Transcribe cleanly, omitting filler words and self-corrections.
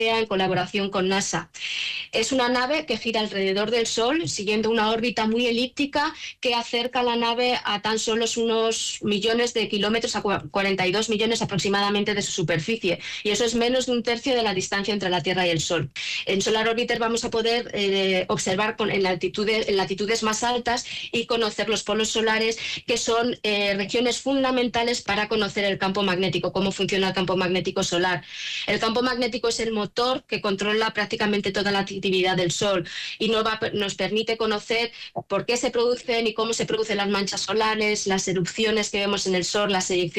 en colaboración con NASA. Es una nave que gira alrededor del Sol siguiendo una órbita muy elíptica que acerca la nave a tan solo unos millones de kilómetros, a 42 millones aproximadamente de su superficie, y eso es menos de un tercio de la distancia entre la Tierra y el Sol. En Solar Orbiter vamos a poder observar en latitudes más altas y conocer los polos solares, que son regiones fundamentales para conocer el campo magnético, cómo funciona el campo magnético solar. El campo magnético es el motor que controla prácticamente toda la actividad del Sol y nos permite conocer por qué se producen y cómo se producen las manchas solares, las erupciones que vemos en el Sol, las eyecciones